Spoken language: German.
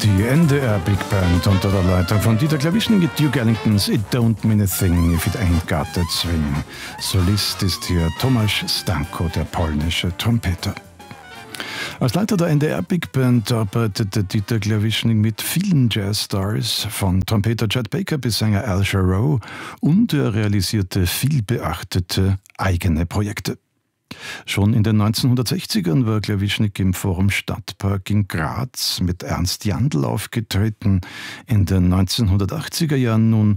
Die NDR Big Band unter der Leitung von Dieter Klawischnik mit Duke Ellingtons It Don't Mean a Thing If It Ain't Got That Swing. Solist ist hier Tomasz Stanko, der polnische Trompeter. Als Leiter der NDR Big Band arbeitete Dieter Klawischnik mit vielen Jazzstars, von Trompeter Chet Baker bis Sänger Al Jarreau, und er realisierte vielbeachtete eigene Projekte. Schon in den 1960ern war Klawischnik im Forum Stadtpark in Graz mit Ernst Jandl aufgetreten. In den 1980er Jahren nun